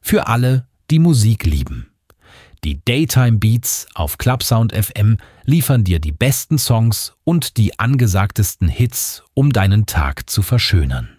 Für alle, die Musik lieben. Die Daytime Beats auf Clubsound FM liefern dir die besten Songs und die angesagtesten Hits, um deinen Tag zu verschönern.